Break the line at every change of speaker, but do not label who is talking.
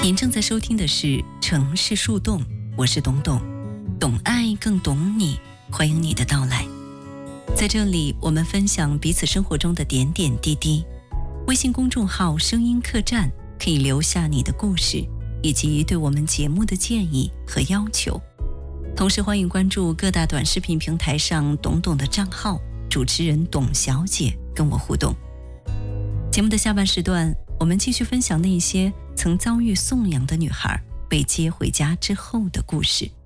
您正在收听的是城市树洞，我是董董，懂爱更懂你，欢迎你的到来。在这里，我们分享彼此生活中的点点滴滴。微信公众号声音客栈可以留下你的故事以及对我们节目的建议和要求。同时欢迎关注各大短视频平台上董董的账号，主持人董小姐跟我互动。节目的下半时段，我们继续分享那些曾遭遇送养的女孩被接回家之后的故事。